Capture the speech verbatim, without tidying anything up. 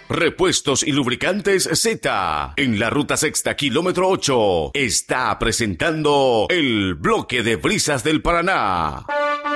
Repuestos y lubricantes Z, en la ruta sexta, kilómetro ocho, está presentando el bloque de brisas del Paraná.